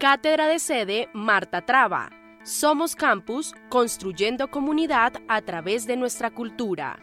Cátedra de Sede Marta Traba. Somos Campus, construyendo comunidad a través de nuestra cultura.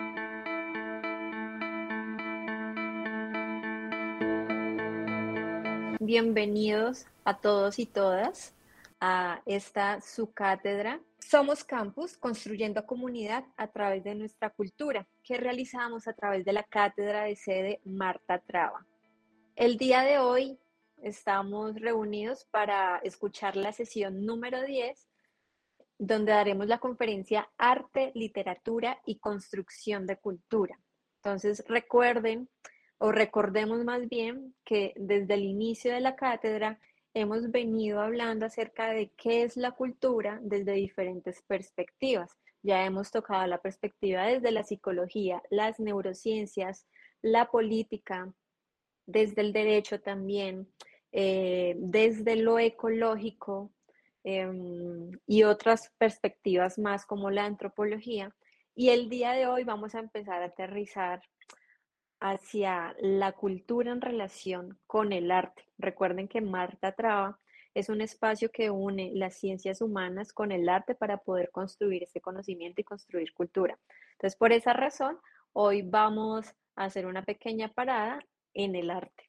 Bienvenidos a todos y todas a esta su cátedra. Somos Campus, construyendo comunidad a través de nuestra cultura, que realizamos a través de la Cátedra de Sede Marta Traba. El día de hoy estamos reunidos para escuchar la sesión número 10, donde daremos la conferencia Arte, Literatura y Construcción de Cultura. Entonces recuerden, o recordemos más bien, que desde el inicio de la cátedra hemos venido hablando acerca de qué es la cultura desde diferentes perspectivas. Ya hemos tocado la perspectiva desde la psicología, las neurociencias, la política, desde el derecho también, desde lo ecológico y otras perspectivas más como la antropología. Y el día de hoy vamos a empezar a aterrizar hacia la cultura en relación con el arte. Recuerden que Marta Traba es un espacio que une las ciencias humanas con el arte para poder construir este conocimiento y construir cultura. Entonces, por esa razón, hoy vamos a hacer una pequeña parada en el arte.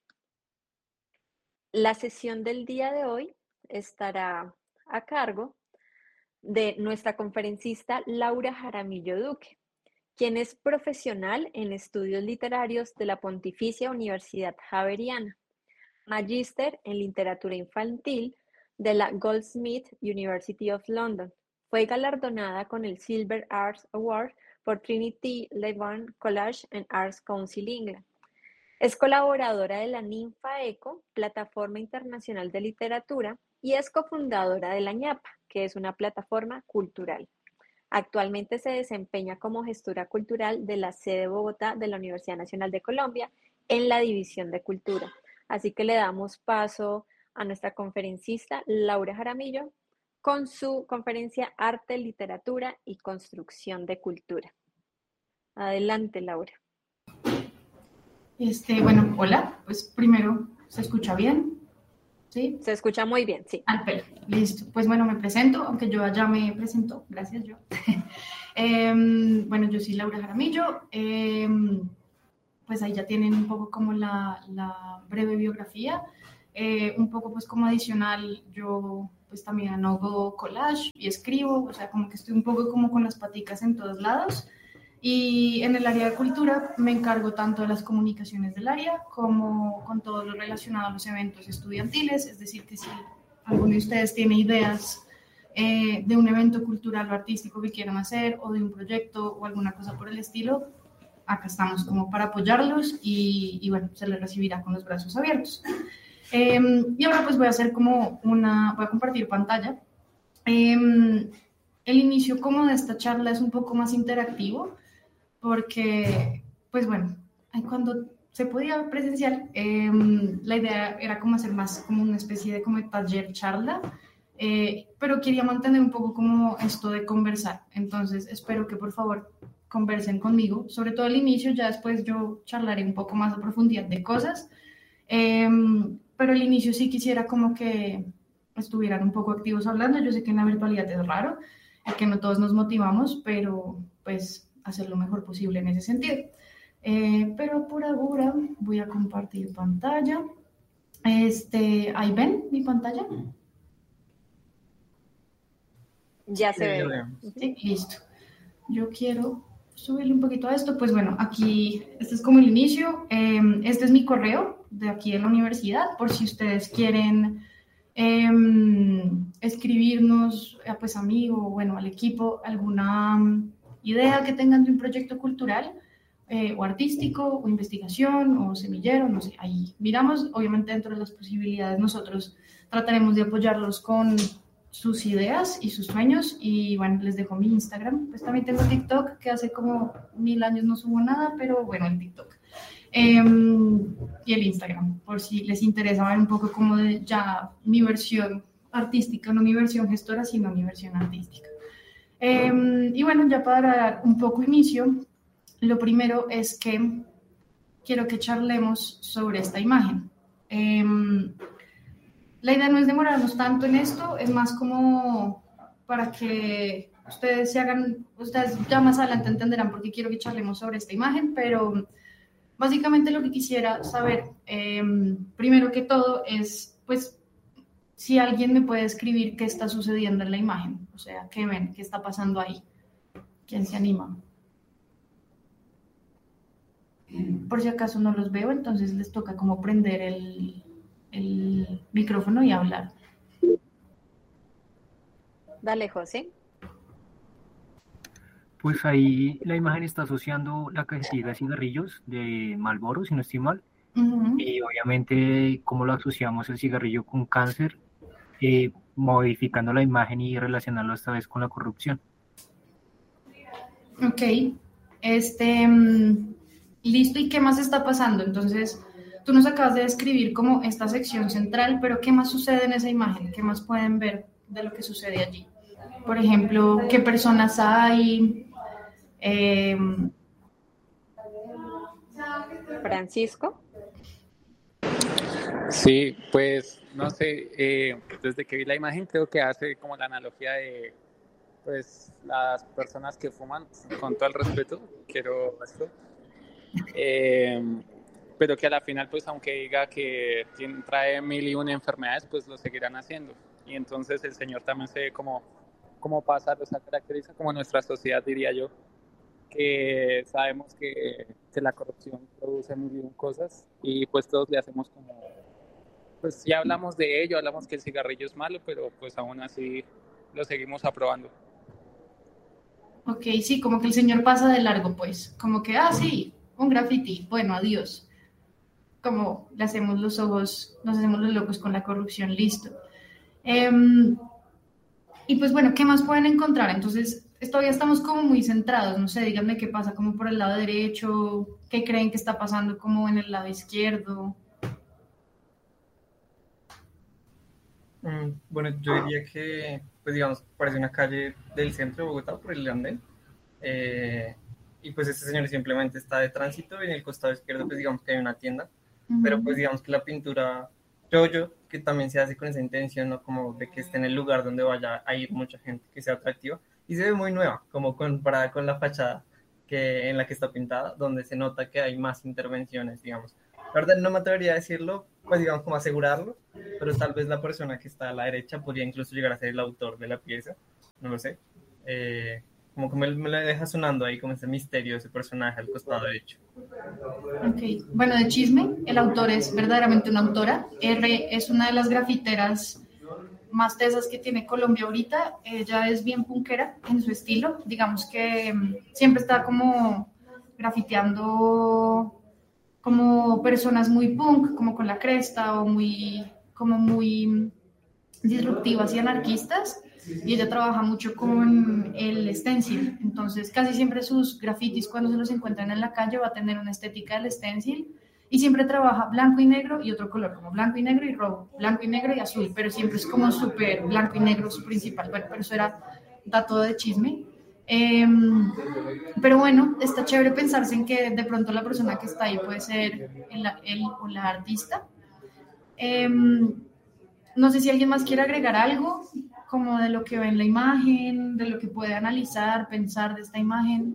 La sesión del día de hoy estará a cargo de nuestra conferencista Laura Jaramillo Duque, quien es profesional en estudios literarios de la Pontificia Universidad Javeriana, magíster en literatura infantil de la Goldsmith University of London. Fue galardonada con el Silver Arts Award por Trinity Laban College and Arts Council England. Es colaboradora de la Ninfa Eco, plataforma internacional de literatura, y es cofundadora de la ñapa, que es una plataforma cultural. Actualmente se desempeña como gestora cultural de la sede Bogotá de la Universidad Nacional de Colombia en la División de Cultura. Así que le damos paso a nuestra conferencista Laura Jaramillo con su conferencia Arte, Literatura y Construcción de Cultura. Adelante, Laura. Bueno, hola, pues primero, ¿se escucha bien? ¿Sí? Se escucha muy bien, sí. Listo. Pues bueno, me presento, aunque yo ya me presento, gracias yo. Bueno, yo soy Laura Jaramillo, pues ahí ya tienen un poco como la breve biografía, un poco pues como adicional, yo pues también hago collage y escribo, o sea, como que estoy un poco como con las paticas en todos lados. Y en el área de cultura me encargo tanto de las comunicaciones del área como con todo lo relacionado a los eventos estudiantiles, es decir, que si alguno de ustedes tiene ideas de un evento cultural o artístico que quieran hacer o de un proyecto o alguna cosa por el estilo, acá estamos como para apoyarlos y bueno, se les recibirá con los brazos abiertos. Y ahora pues voy a hacer voy a compartir pantalla. El inicio como de esta charla es un poco más interactivo, porque, pues bueno, cuando se podía presencial, la idea era como hacer más como una especie de como taller charla, pero quería mantener un poco como esto de conversar. Entonces, espero que por favor conversen conmigo, sobre todo al inicio, ya después yo charlaré un poco más a profundidad de cosas, pero al inicio sí quisiera como que estuvieran un poco activos hablando. Yo sé que en la virtualidad es raro, que no todos nos motivamos, pero pues hacer lo mejor posible en ese sentido. Pero por ahora voy a compartir pantalla. ¿Ahí ven mi pantalla? Ya se ve. Sí, listo. Yo quiero subirle un poquito a esto. Pues bueno, aquí, este es como el inicio. Este es mi correo de aquí de la universidad, por si ustedes quieren escribirnos, pues a mí o bueno, al equipo, alguna idea que tengan de un proyecto cultural o artístico o investigación o semillero, no sé, ahí miramos. Obviamente dentro de las posibilidades nosotros trataremos de apoyarlos con sus ideas y sus sueños. Y bueno, les dejo mi Instagram, pues también tengo TikTok, que hace como 1000 años no subo nada, pero bueno, el TikTok y el Instagram, por si les interesa ver un poco como de ya mi versión artística, no mi versión gestora, sino mi versión artística. Y bueno, ya para dar un poco inicio, lo primero es que quiero que charlemos sobre esta imagen. la idea no es demorarnos tanto en esto, es más como para que ustedes ya más adelante entenderán por qué quiero que charlemos sobre esta imagen, pero básicamente lo que quisiera saber, primero que todo, es pues si alguien me puede escribir qué está sucediendo en la imagen, o sea, qué ven, qué está pasando ahí, quién se anima. Por si acaso no los veo, entonces les toca como prender el micrófono y hablar. Dale, José. Pues ahí la imagen está asociando la cajetilla de cigarrillos de Marlboro, si no estoy mal. Uh-huh. Y obviamente, cómo lo asociamos el cigarrillo con cáncer, modificando la imagen y relacionarlo esta vez con la corrupción. Ok. Listo, ¿y qué más está pasando? Entonces, tú nos acabas de describir como esta sección central, pero ¿qué más sucede en esa imagen? ¿Qué más pueden ver de lo que sucede allí? Por ejemplo, ¿qué personas hay? Francisco. Sí, pues no sé, desde que vi la imagen creo que hace como la analogía de pues las personas que fuman, con todo el respeto, quiero esto, pero que a la final pues aunque diga que trae 1001 enfermedades, pues lo seguirán haciendo. Y entonces el Señor también se ve como pasa, o sea, caracteriza como nuestra sociedad, diría yo, que sabemos que la corrupción produce 1001 cosas y pues todos le hacemos como, pues ya hablamos de ello, hablamos que el cigarrillo es malo, pero pues aún así lo seguimos aprobando. Ok, sí, como que el señor pasa de largo, pues, como que, sí, un graffiti, bueno, adiós. Como le hacemos los ojos, nos hacemos los locos con la corrupción, listo. Y pues bueno, ¿qué más pueden encontrar? Entonces, todavía estamos como muy centrados, no sé, díganme qué pasa como por el lado derecho, qué creen que está pasando como en el lado izquierdo. Bueno, yo diría que, pues digamos, parece una calle del centro de Bogotá por el andén. Y pues este señor simplemente está de tránsito y en el costado izquierdo pues digamos que hay una tienda. Uh-huh. Pero pues digamos que la pintura, yo que también se hace con esa intención, ¿no? Como de que esté en el lugar donde vaya a ir mucha gente, que sea atractiva. Y se ve muy nueva, como comparada con la fachada en la que está pintada, donde se nota que hay más intervenciones, digamos. La verdad no me atrevería a decirlo, pues digamos como asegurarlo, pero tal vez la persona que está a la derecha podría incluso llegar a ser el autor de la pieza, no lo sé. Como que me lo deja sonando ahí como ese misterio, ese personaje al costado derecho. Ok, bueno, de chisme, el autor es verdaderamente una autora. Es una de las grafiteras más tesas que tiene Colombia ahorita. Ella es bien punkera en su estilo, digamos que siempre está como grafiteando como personas muy punk, como con la cresta o muy disruptivas y anarquistas, y ella trabaja mucho con el stencil, entonces casi siempre sus grafitis cuando se los encuentran en la calle va a tener una estética del stencil, y siempre trabaja blanco y negro y otro color, como blanco y negro y rojo, blanco y negro y azul, pero siempre es como súper blanco y negro su principal. Bueno, pero eso era dato de chisme. Pero bueno, está chévere pensarse en que de pronto la persona que está ahí puede ser él o la artista. No sé si alguien más quiere agregar algo, como de lo que ve en la imagen, de lo que puede analizar, pensar de esta imagen.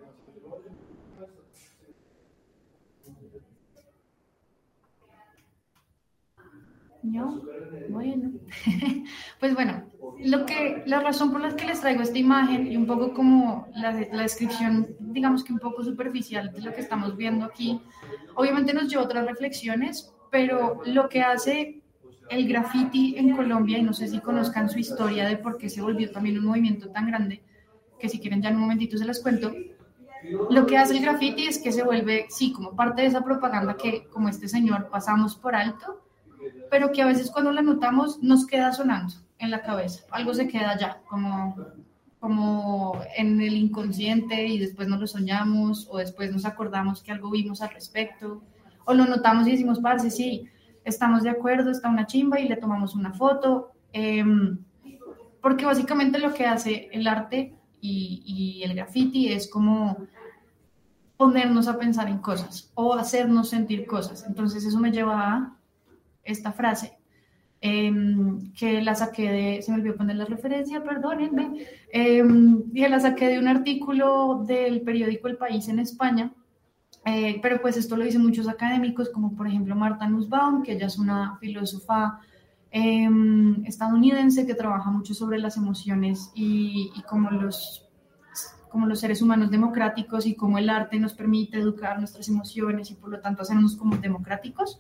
¿No? Bueno. Pues bueno, la razón por la que les traigo esta imagen y un poco como la descripción, digamos que un poco superficial de lo que estamos viendo aquí, obviamente nos lleva a otras reflexiones, pero lo que hace el graffiti en Colombia, y no sé si conozcan su historia de por qué se volvió también un movimiento tan grande, que si quieren ya en un momentito se las cuento. Lo que hace el graffiti es que se vuelve, sí, como parte de esa propaganda que, como este señor, pasamos por alto, pero que a veces cuando la notamos nos queda sonando en la cabeza, algo se queda allá, como en el inconsciente, y después nos lo soñamos, o después nos acordamos que algo vimos al respecto, o lo notamos y decimos, parce, sí, estamos de acuerdo, está una chimba, y le tomamos una foto, porque básicamente lo que hace el arte y el graffiti es como ponernos a pensar en cosas, o hacernos sentir cosas. Entonces eso me lleva a esta frase. que la saqué se me olvidó poner la referencia, perdónenme, que la saqué de un artículo del periódico El País en España, pero pues esto lo dicen muchos académicos, como por ejemplo Martha Nussbaum, que ella es una filósofa estadounidense que trabaja mucho sobre las emociones y cómo los seres humanos democráticos y cómo el arte nos permite educar nuestras emociones y por lo tanto hacernos como democráticos.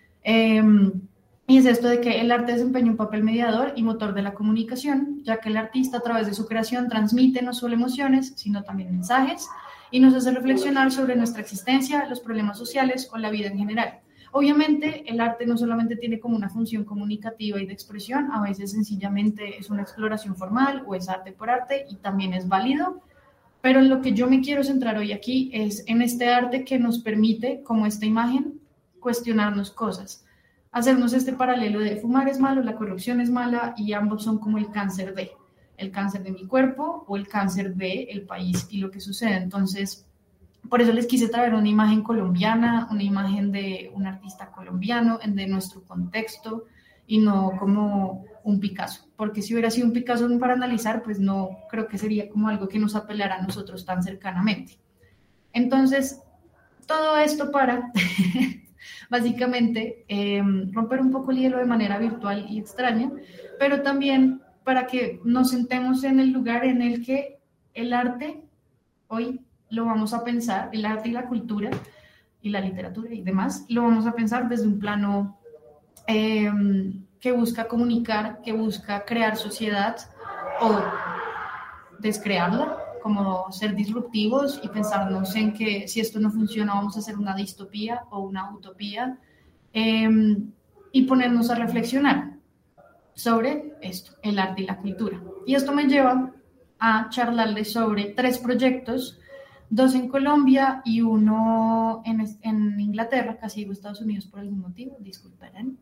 Y es esto de que el arte desempeña un papel mediador y motor de la comunicación, ya que el artista a través de su creación transmite no solo emociones, sino también mensajes y nos hace reflexionar sobre nuestra existencia, los problemas sociales o la vida en general. Obviamente, el arte no solamente tiene como una función comunicativa y de expresión, a veces sencillamente es una exploración formal o es arte por arte y también es válido, pero en lo que yo me quiero centrar hoy aquí es en este arte que nos permite, como esta imagen, cuestionarnos cosas, hacernos este paralelo de fumar es malo, la corrupción es mala y ambos son como el cáncer de mi cuerpo o el cáncer del país y lo que sucede. Entonces, por eso les quise traer una imagen colombiana, una imagen de un artista colombiano, de nuestro contexto y no como un Picasso, porque si hubiera sido un Picasso para analizar, pues no creo que sería como algo que nos apelara a nosotros tan cercanamente. Entonces, todo esto para básicamente romper un poco el hielo de manera virtual y extraña, pero también para que nos sentemos en el lugar en el que el arte hoy lo vamos a pensar, el arte y la cultura y la literatura y demás, lo vamos a pensar desde un plano que busca comunicar, que busca crear sociedad o descrearla, como ser disruptivos y pensarnos en que si esto no funciona vamos a hacer una distopía o una utopía y ponernos a reflexionar sobre esto, el arte y la cultura. Y esto me lleva a charlarles sobre 3 proyectos, 2 en Colombia y 1 en Inglaterra, casi digo Estados Unidos por algún motivo, disculparán,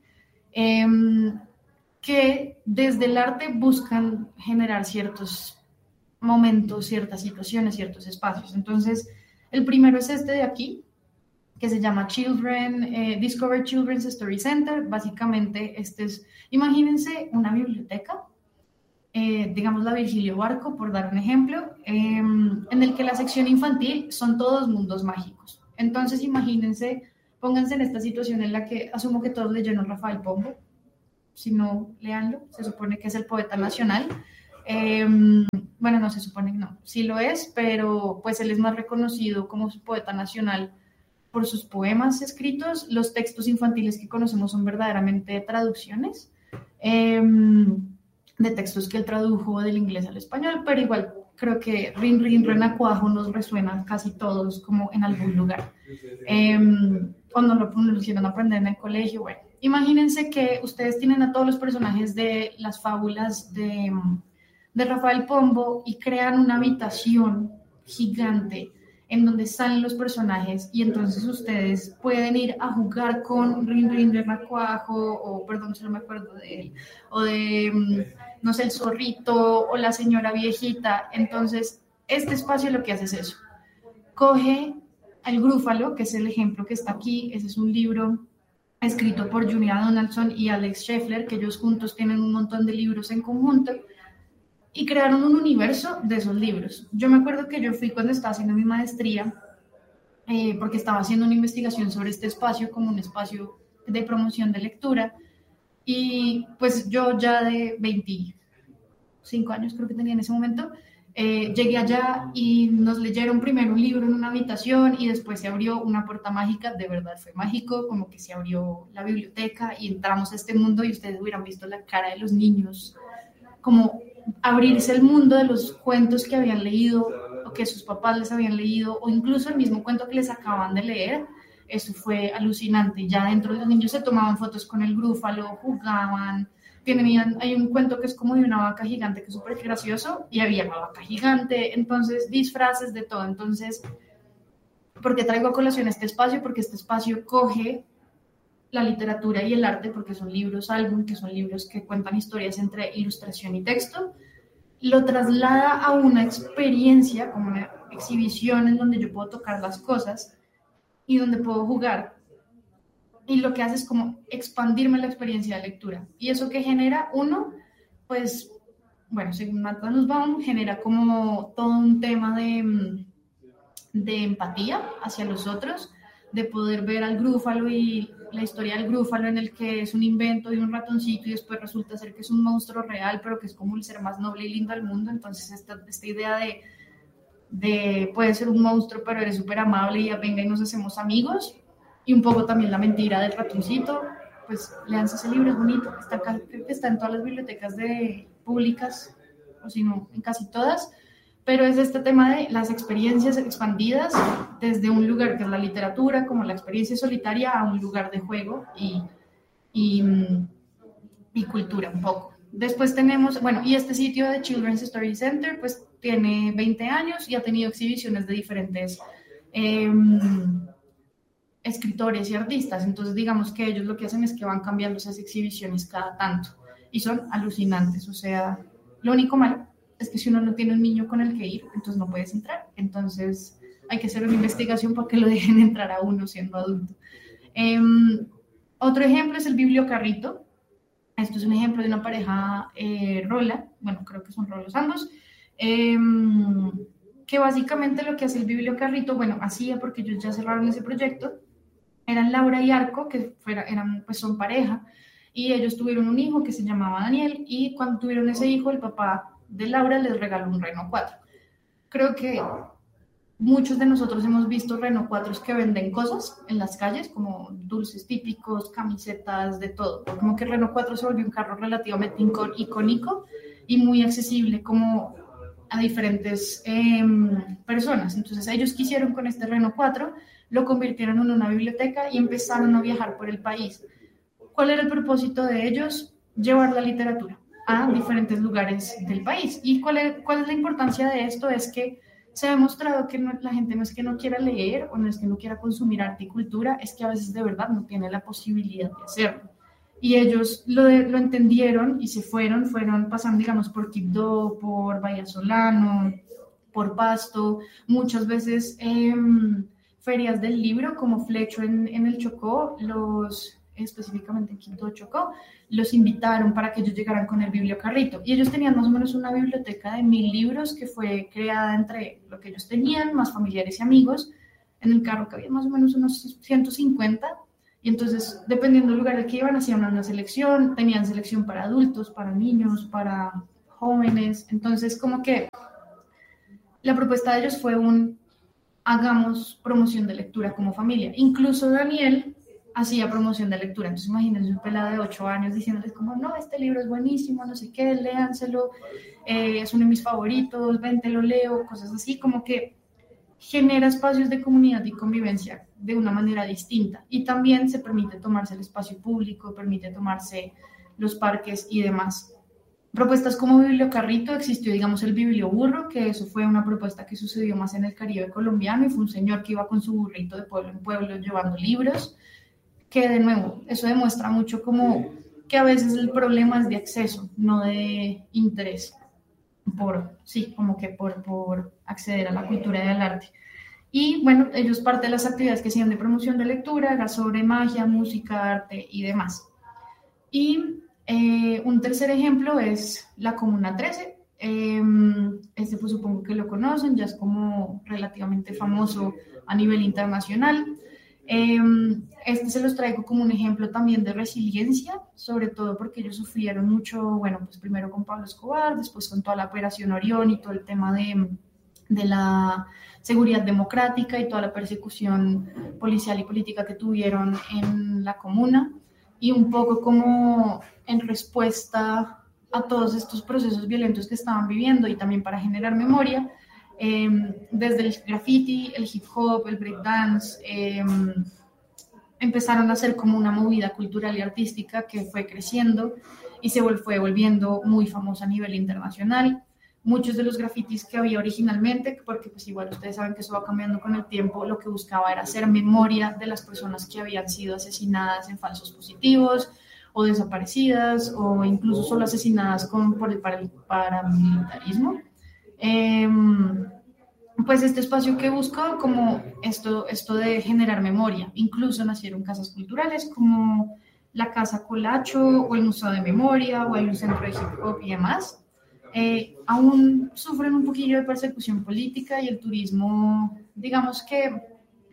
que desde el arte buscan generar ciertos momentos, ciertas situaciones, ciertos espacios. Entonces, el primero es este de aquí, que se llama Discover Children's Story Center. Básicamente, imagínense una biblioteca, digamos la Virgilio Barco, por dar un ejemplo, en el que la sección infantil son todos mundos mágicos. Entonces, imagínense, pónganse en esta situación en la que asumo que todos leyeron Rafael Pombo. Si no, léanlo, se supone que es el poeta nacional. Bueno, no se supone que no, sí lo es, pero pues él es más reconocido como poeta nacional por sus poemas escritos. Los textos infantiles que conocemos son verdaderamente traducciones de textos que él tradujo del inglés al español, pero igual creo que Rin Rin Renacuajo nos resuena casi todos como en algún lugar. Cuando lo hicieron aprender en el colegio, bueno. Imagínense que ustedes tienen a todos los personajes de las fábulas de Rafael Pombo y crean una habitación gigante en donde salen los personajes y entonces ustedes pueden ir a jugar con Rin Rin Renacuajo o, perdón, solo me acuerdo de él, o de, no sé, el zorrito o la señora viejita. Entonces, este espacio lo que hace es eso. Coge al Grúfalo, que es el ejemplo que está aquí. Ese es un libro escrito por Junia Donaldson y Alex Scheffler, que ellos juntos tienen un montón de libros en conjunto y crearon un universo de esos libros. Yo me acuerdo que yo fui cuando estaba haciendo mi maestría, porque estaba haciendo una investigación sobre este espacio como un espacio de promoción de lectura, y pues yo ya de 25 años creo que tenía en ese momento, llegué allá y nos leyeron primero un libro en una habitación y después se abrió una puerta mágica, de verdad fue mágico, como que se abrió la biblioteca y entramos a este mundo y ustedes hubieran visto la cara de los niños, como abrirse el mundo de los cuentos que habían leído o que sus papás les habían leído o incluso el mismo cuento que les acaban de leer. Eso fue alucinante. Ya dentro los niños se tomaban fotos con el Grúfalo, jugaban. Hay un cuento que es como de una vaca gigante que es súper gracioso y había una vaca gigante, entonces disfraces de todo. Entonces, ¿por qué traigo a colación este espacio? Porque este espacio coge la literatura y el arte, porque son libros álbum, que son libros que cuentan historias entre ilustración y texto, lo traslada a una experiencia, como una exhibición en donde yo puedo tocar las cosas y donde puedo jugar y lo que hace es como expandirme la experiencia de lectura. Y eso que genera uno, pues, bueno, según Marta Nussbaum, genera como todo un tema de empatía hacia los otros, de poder ver al grúfalo y la historia del grúfalo en el que es un invento de un ratoncito y después resulta ser que es un monstruo real, pero que es como el ser más noble y lindo del mundo. Entonces esta idea de puede ser un monstruo, pero eres súper amable y venga y nos hacemos amigos. Y un poco también la mentira del ratoncito, pues léanse ese libro, es bonito, creo que está en todas las bibliotecas públicas, o si no, en casi todas. Pero es este tema de las experiencias expandidas desde un lugar que es la literatura, como la experiencia solitaria, a un lugar de juego y cultura un poco. Después tenemos, bueno, y este sitio de Children's Story Center, pues tiene 20 años y ha tenido exhibiciones de diferentes escritores y artistas. Entonces, digamos que ellos lo que hacen es que van cambiando esas exhibiciones cada tanto y son alucinantes. O sea, lo único malo es que si uno no tiene un niño con el que ir, entonces no puedes entrar. Entonces hay que hacer una investigación para que lo dejen entrar a uno siendo adulto. Otro ejemplo es el bibliocarrito. Esto es un ejemplo de una pareja rola, bueno, creo que son rolos ambos, que básicamente lo que hace el bibliocarrito, bueno, hacía porque ellos ya cerraron ese proyecto, eran Laura y Arco, que pues son pareja, y ellos tuvieron un hijo que se llamaba Daniel, y cuando tuvieron ese hijo, el papá de Laura les regaló un Renault 4. Creo que muchos de nosotros hemos visto Renault 4 que venden cosas en las calles, como dulces típicos, camisetas, de todo. Como que el Renault 4 se volvió un carro relativamente icónico y muy accesible como a diferentes personas. Entonces ellos quisieron con este Renault 4, lo convirtieron en una biblioteca y empezaron a viajar por el país. ¿Cuál era el propósito de ellos? Llevar la literatura a diferentes lugares del país. ¿Y cuál es la importancia de esto? Es que se ha demostrado que la gente no es que no quiera leer o no es que no quiera consumir arte y cultura, es que a veces de verdad no tiene la posibilidad de hacerlo. Y ellos lo entendieron y se fueron pasando, digamos, por Quibdó, por Vallasolano, por Pasto, muchas veces ferias del libro, como Flecho en el Chocó, específicamente en Quibdó, Chocó, los invitaron para que ellos llegaran con el bibliocarrito. Y ellos tenían más o menos una biblioteca de 1000 libros que fue creada entre lo que ellos tenían, más familiares y amigos. En el carro que había más o menos unos 150. Y entonces, dependiendo del lugar al que iban, hacían una selección. Tenían selección para adultos, para niños, para jóvenes. Entonces, como que la propuesta de ellos fue hagamos promoción de lectura como familia. Incluso Daniel hacía promoción de lectura. Entonces imagínense un pelado de 8 años diciéndoles como, no, este libro es buenísimo, no sé qué, léanselo, es uno de mis favoritos, ven, te lo leo, cosas así, como que genera espacios de comunidad y convivencia de una manera distinta. Y también se permite tomarse el espacio público, permite tomarse los parques y demás. Propuestas como Bibliocarrito, existió, digamos, el Biblioburro, que eso fue una propuesta que sucedió más en el Caribe colombiano, y fue un señor que iba con su burrito de pueblo en pueblo llevando libros, que de nuevo, eso demuestra mucho como que a veces el problema es de acceso, no de interés, por acceder a la cultura y al arte. Y bueno, ellos, parte de las actividades que hacían de promoción de lectura era sobre magia, música, arte y demás. Y un tercer ejemplo es la Comuna 13. Este pues supongo que lo conocen, ya es como relativamente famoso a nivel internacional. Este se los traigo como un ejemplo también de resiliencia, sobre todo porque ellos sufrieron mucho, bueno, pues primero con Pablo Escobar, después con toda la Operación Orión y todo el tema de la seguridad democrática y toda la persecución policial y política que tuvieron en la comuna, y un poco como en respuesta a todos estos procesos violentos que estaban viviendo y también para generar memoria, desde el graffiti, el hip hop, el breakdance, empezaron a hacer como una movida cultural y artística que fue creciendo y se fue volviendo muy famosa a nivel internacional. Muchos de los grafitis que había originalmente, porque pues igual ustedes saben que eso va cambiando con el tiempo, lo que buscaba era hacer memoria de las personas que habían sido asesinadas en falsos positivos o desaparecidas o incluso solo asesinadas por el paramilitarismo. pues este espacio que busco como esto de generar memoria. Incluso nacieron casas culturales como la Casa Colacho o el Museo de Memoria o el Centro de Hip Hop y demás. Aún sufren un poquillo de persecución política y el turismo, digamos que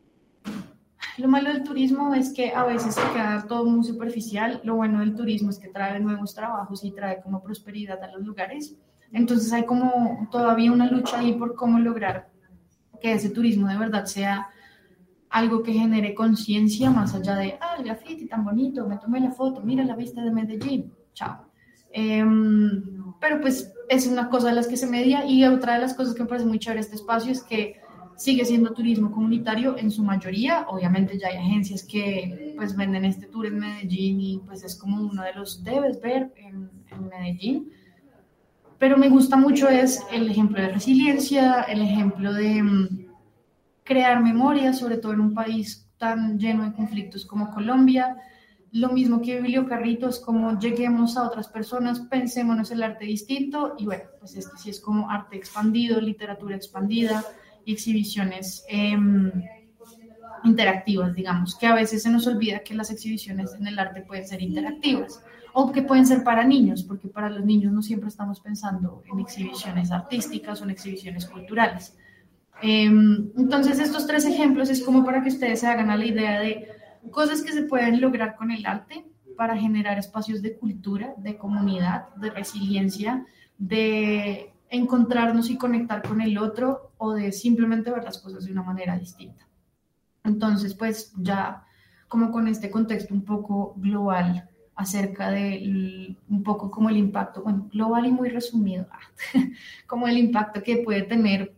lo malo del turismo es que a veces se queda todo muy superficial. Lo bueno del turismo es que trae nuevos trabajos y trae como prosperidad a los lugares. Entonces hay como todavía una lucha ahí por cómo lograr que ese turismo de verdad sea algo que genere conciencia más allá de, el graffiti tan bonito, me tomé la foto, mira la vista de Medellín, chao. Pero pues es una cosa de las que se media, y otra de las cosas que me parece muy chévere este espacio es que sigue siendo turismo comunitario en su mayoría. Obviamente ya hay agencias que pues venden este tour en Medellín y pues es como uno de los debes ver en Medellín. Pero me gusta mucho es el ejemplo de resiliencia, el ejemplo de crear memoria, sobre todo en un país tan lleno de conflictos como Colombia. Lo mismo que Biblio Carrito, es como lleguemos a otras personas, pensémonos el arte distinto, y bueno, pues esto sí es como arte expandido, literatura expandida y exhibiciones interactivas, digamos, que a veces se nos olvida que las exhibiciones en el arte pueden ser interactivas o que pueden ser para niños, porque para los niños no siempre estamos pensando en exhibiciones artísticas o en exhibiciones culturales. Entonces estos 3 ejemplos es como para que ustedes se hagan a la idea de cosas que se pueden lograr con el arte para generar espacios de cultura, de comunidad, de resiliencia, de encontrarnos y conectar con el otro, o de simplemente ver las cosas de una manera distinta. Entonces, pues ya como con este contexto un poco global acerca de un poco como el impacto, bueno, global y muy resumido, como el impacto que puede tener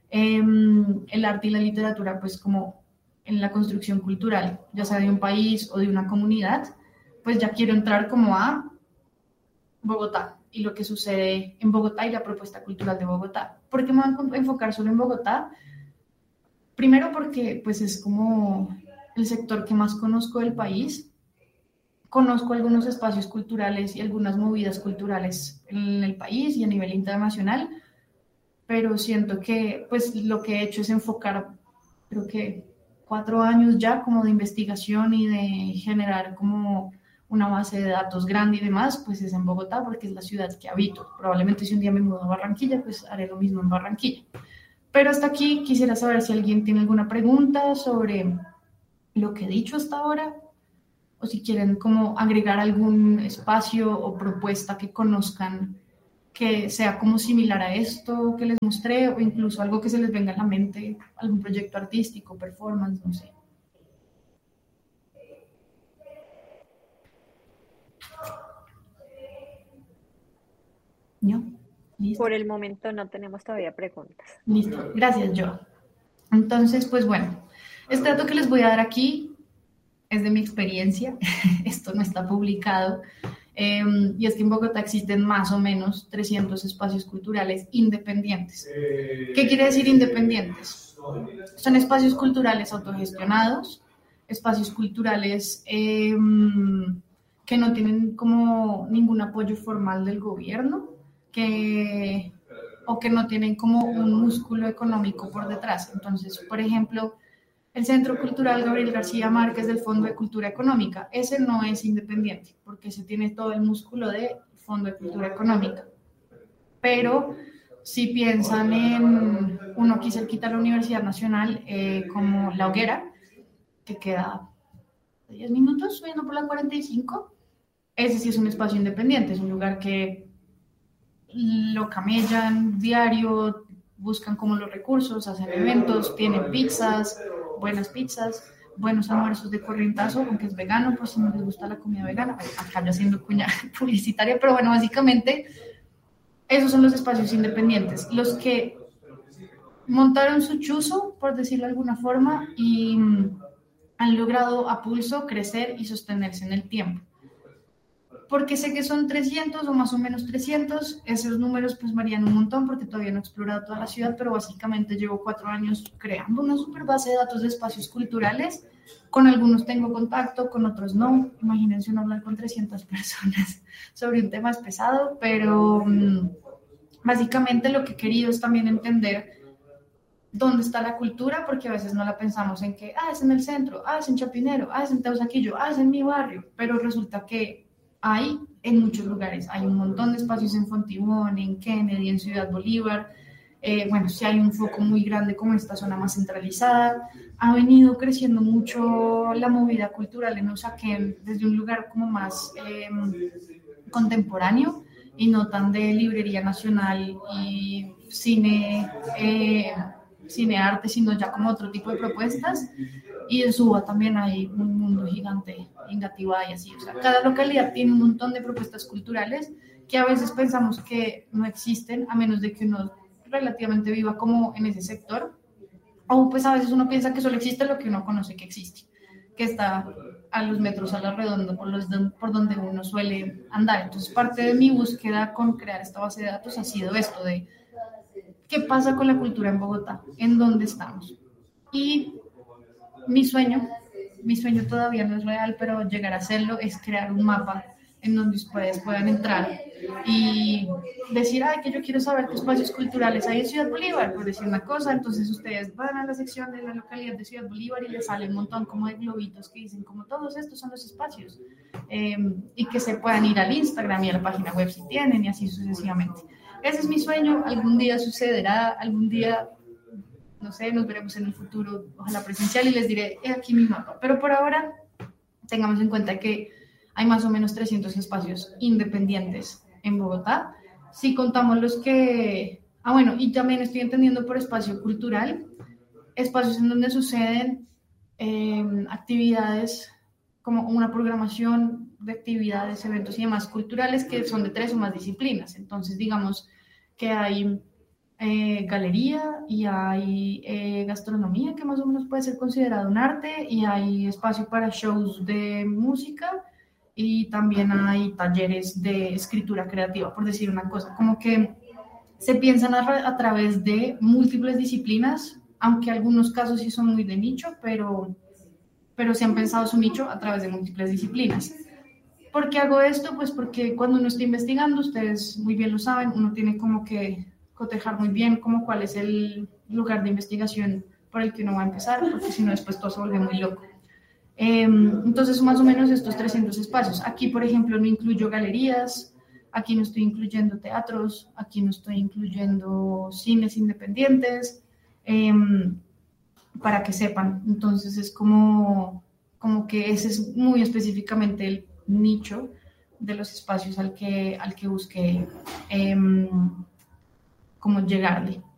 el arte y la literatura, pues como en la construcción cultural, ya sea de un país o de una comunidad. Pues ya quiero entrar como a Bogotá y lo que sucede en Bogotá y la propuesta cultural de Bogotá. ¿Por qué me voy a enfocar solo en Bogotá? Primero porque pues es como el sector que más conozco del país. Conozco algunos espacios culturales y algunas movidas culturales en el país y a nivel internacional, pero siento que pues lo que he hecho es enfocar, creo que 4 años ya como de investigación y de generar como una base de datos grande y demás, pues es en Bogotá, porque es la ciudad que habito. Probablemente si un día me mudo a Barranquilla, pues haré lo mismo en Barranquilla. Pero hasta aquí quisiera saber si alguien tiene alguna pregunta sobre lo que he dicho hasta ahora, o si quieren como agregar algún espacio o propuesta que conozcan que sea como similar a esto que les mostré, o incluso algo que se les venga a la mente, algún proyecto artístico, performance, no sé. ¿No? ¿Listo? Por el momento no tenemos todavía preguntas. Listo, gracias, Jo. Entonces, pues bueno, este dato que les voy a dar aquí es de mi experiencia, esto no está publicado, y es que en Bogotá existen más o menos 300 espacios culturales independientes. ¿Qué quiere decir independientes? Son espacios culturales autogestionados, espacios culturales que no tienen como ningún apoyo formal del gobierno, o que no tienen como un músculo económico por detrás. Entonces, por ejemplo, el Centro Cultural Gabriel García Márquez del Fondo de Cultura Económica, ese no es independiente, porque ese tiene todo el músculo de Fondo de Cultura Económica. Pero si piensan en uno aquí cerquita de la Universidad Nacional, como La Hoguera, que queda 10 minutos subiendo por la 45, ese sí es un espacio independiente, es un lugar que lo camellan diario, buscan como los recursos, hacen eventos, tienen pizzas, buenas pizzas, buenos almuerzos de corrientazo, aunque es vegano, por si no les gusta la comida vegana. Acá yo haciendo cuña publicitaria, pero bueno, básicamente esos son los espacios independientes, los que montaron su chuzo, por decirlo de alguna forma, y han logrado a pulso crecer y sostenerse en el tiempo. Porque sé que son 300 o más o menos 300, esos números pues varían un montón porque todavía no he explorado toda la ciudad, pero básicamente llevo 4 años creando una super base de datos de espacios culturales. Con algunos tengo contacto, con otros no. Imagínense uno hablar con 300 personas sobre un tema es pesado, pero básicamente lo que he querido es también entender dónde está la cultura, porque a veces no la pensamos en que, es en el centro, es en Chapinero, es en Teusaquillo, es en mi barrio, pero resulta que hay en muchos lugares, hay un montón de espacios en Fontibón, en Kennedy, en Ciudad Bolívar. Bueno, sí hay un foco muy grande como esta zona más centralizada. Ha venido creciendo mucho la movida cultural en Usaquén desde un lugar como más contemporáneo y no tan de librería nacional y cine arte, sino ya como otro tipo de propuestas. Y en Suba también hay un mundo gigante, en Gativá y así. O sea, cada localidad tiene un montón de propuestas culturales que a veces pensamos que no existen, a menos de que uno relativamente viva como en ese sector, o pues a veces uno piensa que solo existe lo que uno conoce que existe, que está a los metros a la redonda por donde uno suele andar. Entonces parte de mi búsqueda con crear esta base de datos ha sido esto de qué pasa con la cultura en Bogotá, en dónde estamos. Y mi sueño todavía no es real, pero llegar a hacerlo es crear un mapa en donde ustedes puedan entrar y decir, que yo quiero saber qué espacios culturales hay en Ciudad Bolívar, por decir una cosa. Entonces ustedes van a la sección de la localidad de Ciudad Bolívar y les sale un montón como de globitos que dicen como todos estos son los espacios, y que se puedan ir al Instagram y a la página web si tienen, y así sucesivamente. Ese es mi sueño, algún día sucederá, algún día, no sé, nos veremos en el futuro, ojalá presencial, y les diré, aquí mi mapa. Pero por ahora, tengamos en cuenta que hay más o menos 300 espacios independientes en Bogotá. Si contamos los que... bueno, y también estoy entendiendo por espacio cultural, espacios en donde suceden actividades, como una programación de actividades, eventos y demás culturales que son de 3 o más disciplinas. Entonces, digamos que hay galería y hay gastronomía, que más o menos puede ser considerado un arte, y hay espacio para shows de música, y también hay talleres de escritura creativa, por decir una cosa, como que se piensan a través de múltiples disciplinas, aunque algunos casos sí son muy de nicho, pero se han pensado su nicho a través de múltiples disciplinas. ¿Por qué hago esto? Pues porque cuando uno está investigando, ustedes muy bien lo saben, uno tiene como que cotejar muy bien como cuál es el lugar de investigación por el que uno va a empezar, porque si no después todo se vuelve muy loco. Entonces, más o menos estos 300 espacios. Aquí, por ejemplo, no incluyo galerías, aquí no estoy incluyendo teatros, aquí no estoy incluyendo cines independientes, para que sepan. Entonces, es como que ese es muy específicamente el nicho de los espacios al que busqué como llegarle.